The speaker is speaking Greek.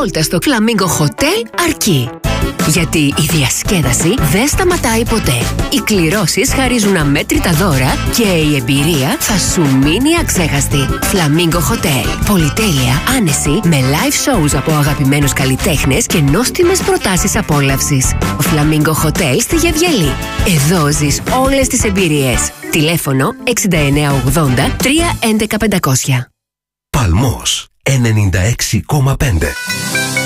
βόλτα στο Flamingo Hotel αρκεί. Γιατί η διασκέδαση δεν σταματάει ποτέ. Οι κληρώσεις χαρίζουν αμέτρητα δώρα και η εμπειρία θα σου μείνει αξέχαστη. Flamingo Hotel. Πολυτέλεια, άνεση, με live shows από αγαπημένους καλλιτέχνες και νόστιμες προτάσεις απόλαυσης. Flamingo Hotel στη Γευγελή. Εδώ ζεις όλες τις εμπειρίες. Τηλέφωνο 6980 311 500. Παλμός 96,5.